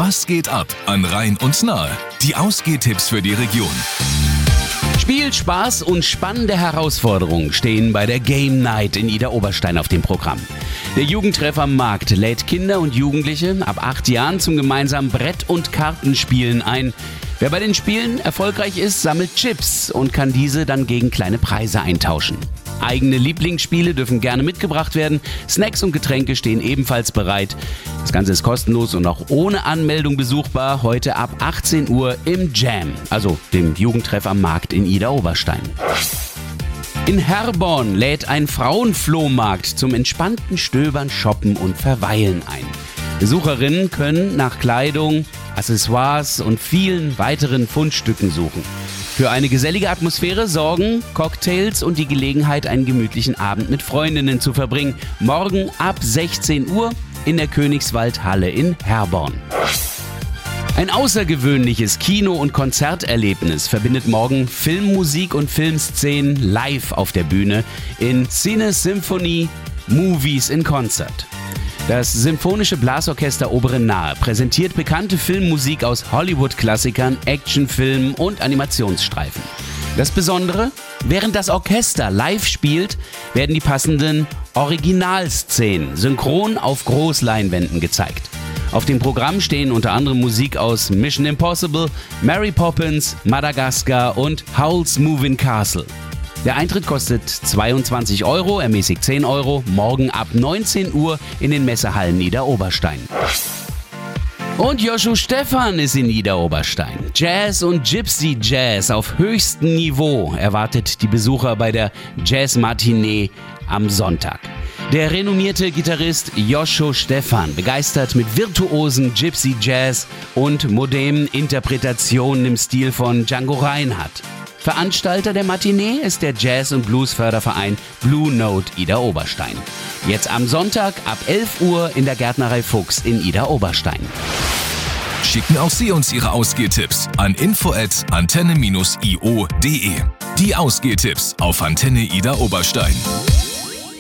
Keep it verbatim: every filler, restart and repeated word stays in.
Was geht ab an Rhein und Nahe? Die Ausgehtipps für die Region. Spiel, Spaß und spannende Herausforderungen stehen bei der Game Night in Idar-Oberstein auf dem Programm. Der Jugendtreffer Markt lädt Kinder und Jugendliche ab acht Jahren zum gemeinsamen Brett- und Kartenspielen ein. Wer bei den Spielen erfolgreich ist, sammelt Chips und kann diese dann gegen kleine Preise eintauschen. Eigene Lieblingsspiele dürfen gerne mitgebracht werden. Snacks und Getränke stehen ebenfalls bereit. Das Ganze ist kostenlos und auch ohne Anmeldung besuchbar. Heute ab achtzehn Uhr im Jam, also dem Jugendtreff am Markt in Idar-Oberstein. In Herborn lädt ein Frauenflohmarkt zum entspannten Stöbern, Shoppen und Verweilen ein. Besucherinnen können nach Kleidung, Accessoires und vielen weiteren Fundstücken suchen. Für eine gesellige Atmosphäre sorgen Cocktails und die Gelegenheit, einen gemütlichen Abend mit Freundinnen zu verbringen. Morgen ab sechzehn Uhr in der Königswaldhalle in Herborn. Ein außergewöhnliches Kino- und Konzerterlebnis verbindet morgen Filmmusik und Filmszenen live auf der Bühne in Cine Symphony Movies in Concert. Das Symphonische Blasorchester Obere Nahe präsentiert bekannte Filmmusik aus Hollywood-Klassikern, Actionfilmen und Animationsstreifen. Das Besondere: Während das Orchester live spielt, werden die passenden Originalszenen synchron auf Großleinwänden gezeigt. Auf dem Programm stehen unter anderem Musik aus Mission Impossible, Mary Poppins, Madagascar und Howl's Moving Castle. Der Eintritt kostet zweiundzwanzig Euro, ermäßigt zehn Euro, morgen ab neunzehn Uhr in den Messehallen Idar-Oberstein. Und Joshu Stephan ist in Idar-Oberstein. Jazz und Gypsy Jazz auf höchstem Niveau erwartet die Besucher bei der Jazz-Matinee am Sonntag. Der renommierte Gitarrist Joshu Stephan begeistert mit virtuosen Gypsy Jazz und modernen Interpretationen im Stil von Django Reinhardt. Veranstalter der Matinee ist der Jazz- und Blues-Förderverein Blue Note Idar-Oberstein. Jetzt am Sonntag ab elf Uhr in der Gärtnerei Fuchs in Idar-Oberstein. Schicken auch Sie uns Ihre Ausgehtipps an info at antenne dash i o punkt de. Die Ausgehtipps auf Antenne Idar-Oberstein.